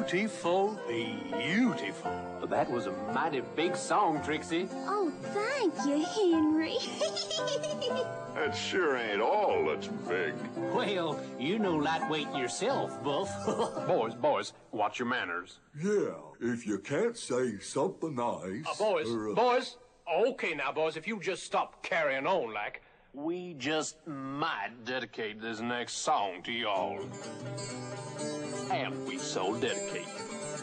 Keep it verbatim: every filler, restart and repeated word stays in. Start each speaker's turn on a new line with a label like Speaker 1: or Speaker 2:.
Speaker 1: beautiful, beautiful.
Speaker 2: That was a mighty big song, Trixie.
Speaker 3: Oh, thank you, Henry.
Speaker 4: That sure ain't all that's big.
Speaker 2: Well, you know lightweight yourself, Buff.
Speaker 5: Boys, boys, watch your manners.
Speaker 6: Yeah, if you can't say something nice...
Speaker 5: Uh, boys,
Speaker 6: or, uh,
Speaker 5: boys. Okay now, boys, if you just stop carrying on like...
Speaker 1: We just might dedicate this next song to y'all. And we so dedicate.